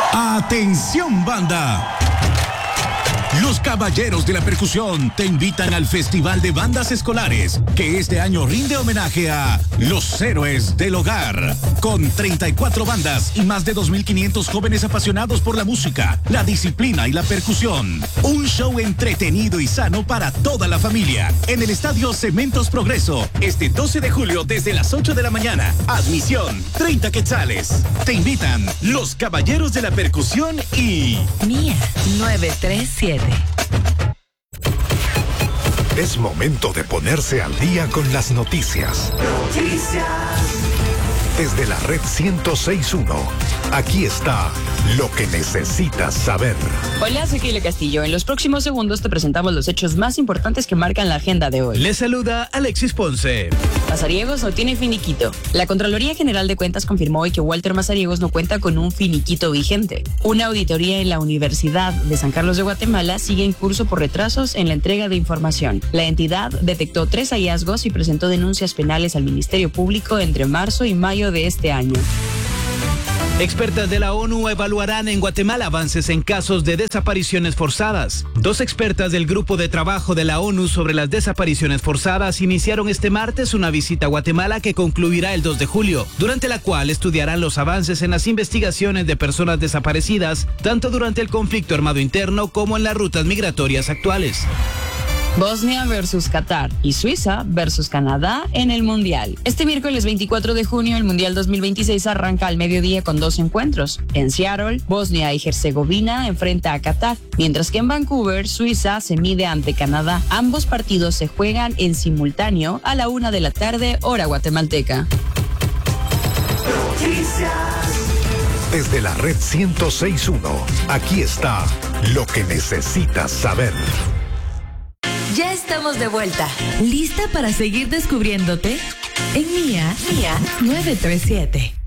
Atención, banda. Los Caballeros de la Percusión te invitan al Festival de Bandas Escolares, que este año rinde homenaje a los héroes del hogar, con 34 bandas y más de 2.500 jóvenes apasionados por la música, la disciplina y la percusión. Un show entretenido y sano para toda la familia, en el Estadio Cementos Progreso, este 12 de julio desde las 8 de la mañana. Admisión, 30 quetzales. Te invitan los Caballeros de la Percusión y... Mía 937. Es momento de ponerse al día con las noticias. Desde la red 106.1, aquí está lo que necesitas saber. Hola, soy Keila Castillo. En los próximos segundos te presentamos los hechos más importantes que marcan la agenda de hoy. Les saluda Alexis Ponce. Mazariegos no tiene finiquito. La Contraloría General de Cuentas confirmó hoy que Walter Mazariegos no cuenta con un finiquito vigente. Una auditoría en la Universidad de San Carlos de Guatemala sigue en curso por retrasos en la entrega de información. La entidad detectó 3 hallazgos y presentó denuncias penales al Ministerio Público entre marzo y mayo de este año. Expertas de la ONU evaluarán en Guatemala avances en casos de desapariciones forzadas. 2 expertas del Grupo de Trabajo de la ONU sobre las desapariciones forzadas iniciaron este martes una visita a Guatemala que concluirá el 2 de julio, durante la cual estudiarán los avances en las investigaciones de personas desaparecidas, tanto durante el conflicto armado interno como en las rutas migratorias actuales. Bosnia versus Qatar y Suiza versus Canadá en el Mundial. Este miércoles 24 de junio, el Mundial 2026 arranca al mediodía con 2 encuentros. En Seattle, Bosnia y Herzegovina enfrenta a Qatar, mientras que en Vancouver, Suiza se mide ante Canadá. Ambos partidos se juegan en simultáneo a la 1 de la tarde, hora guatemalteca. Desde la red 106.1, aquí está lo que necesitas saber. Ya estamos de vuelta. ¿Lista para seguir descubriéndote? En Mía 937.